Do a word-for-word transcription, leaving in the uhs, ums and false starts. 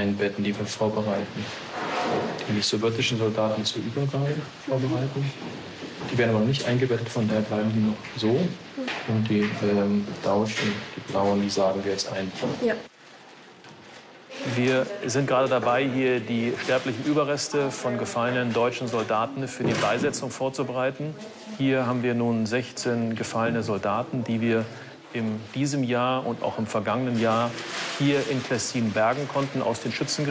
einbetten, die wir vorbereiten. Die sowjetischen Soldaten zur Übergabe vorbereiten. Die werden aber noch nicht eingebettet, von daher bleiben die noch so. Und die ähm, Dauschen, die blauen, die sagen wir jetzt ein. Ja. Wir sind gerade dabei, hier die sterblichen Überreste von gefallenen deutschen Soldaten für die Beisetzung vorzubereiten. Hier haben wir nun sechzehn gefallene Soldaten, die wir in diesem Jahr und auch im vergangenen Jahr hier in Plessin bergen konnten aus den Schützengräben.